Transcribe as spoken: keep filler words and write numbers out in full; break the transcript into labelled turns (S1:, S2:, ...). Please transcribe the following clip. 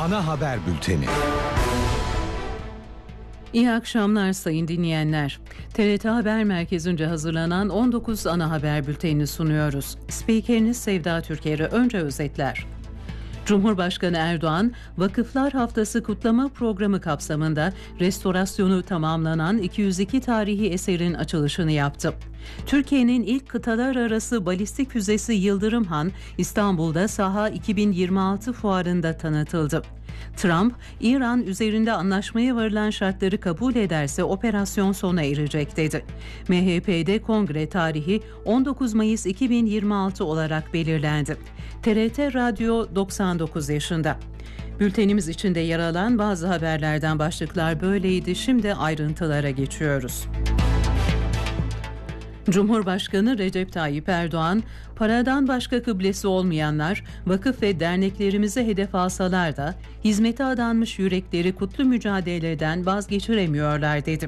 S1: Ana haber bülteni.
S2: İyi akşamlar sayın dinleyenler. T R T Haber Merkezi'nce hazırlanan on dokuz ana haber bültenini sunuyoruz. Spikeriniz Sevda Türker'i. Önce özetler. Cumhurbaşkanı Erdoğan, Vakıflar Haftası kutlama programı kapsamında restorasyonu tamamlanan iki yüz iki tarihi eserin açılışını yaptı. Türkiye'nin ilk kıtalar arası balistik füzesi Yıldırım Han, İstanbul'da Saha iki bin yirmi altı fuarında tanıtıldı. Trump, İran üzerinde anlaşmaya varılan şartları kabul ederse operasyon sona erecek dedi. M H P'de kongre tarihi on dokuz Mayıs iki bin yirmi altı olarak belirlendi. T R T Radyo doksan dokuz yaşında. Bültenimiz içinde yer alan bazı haberlerden başlıklar böyleydi. Şimdi ayrıntılara geçiyoruz. Cumhurbaşkanı Recep Tayyip Erdoğan, paradan başka kıblesi olmayanlar vakıf ve derneklerimize hedef alsalar da hizmete adanmış yürekleri kutlu mücadeleden vazgeçiremiyorlar dedi.